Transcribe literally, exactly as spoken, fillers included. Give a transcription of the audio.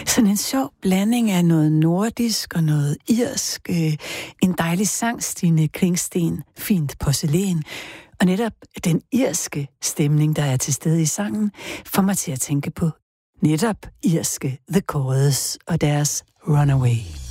Sådan en sjov blanding af noget nordisk og noget irsk. En dejlig sang, Stine Klingsten, fint porcelæn. Og netop den irske stemning, der er til stede i sangen, får mig til at tænke på netop irske The Chorus og deres Runaway.